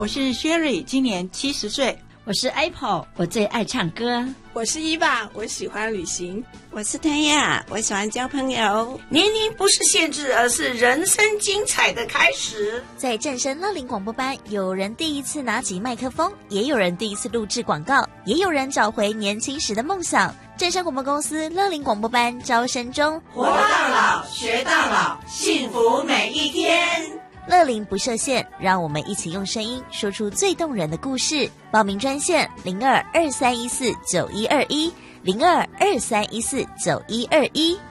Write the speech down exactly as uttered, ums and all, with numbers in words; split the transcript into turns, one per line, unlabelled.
我是 Sherry， 今年七十岁。
我是 Apple， 我最爱唱歌。
我是伊娃，我喜欢旅行。
我是谭雅，我喜欢交朋友。
年龄不是限制，而是人生精彩的开始。
在正声乐龄广播班，有人第一次拿起麦克风，也有人第一次录制广告，也有人找回年轻时的梦想。正声广播公司乐龄广播班招生中，
活到老，学到老，幸福每一天。
乐龄不设限，让我们一起用声音说出最动人的故事。报名专线零二二三一四九一二一零二二三一四九一二一。